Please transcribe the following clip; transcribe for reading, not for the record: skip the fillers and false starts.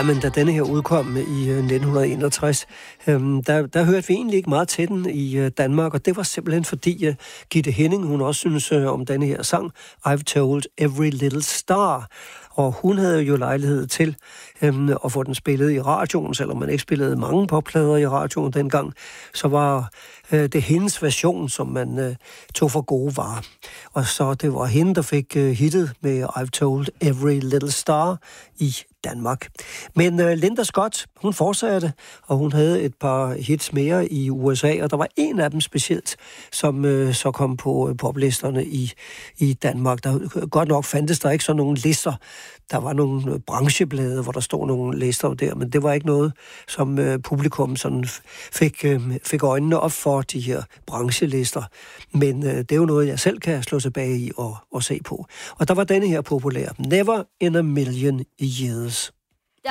men da denne her udkom i 1961, der hørte vi egentlig ikke meget til den i Danmark, og det var simpelthen fordi Gitte Henning, hun også synes om denne her sang, I've Told Every Little Star. Og hun havde jo lejlighed til at få den spillet i radioen, selvom man ikke spillede mange popplader i radioen dengang, så var det hendes version, som man tog for gode varer. Og så det var hende, der fik hittet med I've Told Every Little Star i Danmark. Men Linda Scott, hun fortsatte, og hun havde et par hits mere i USA, og der var en af dem specielt, som så kom på poplisterne i Danmark. Der godt nok fandtes der ikke sådan nogle lister. Der var nogle brancheblade, hvor der stod nogle lister der, men det var ikke noget, som publikum sådan fik øjnene op for, de her branchelister. Men det er jo noget, jeg selv kan slå tilbage i og se på. Og der var denne her populær. Never in a Million Years.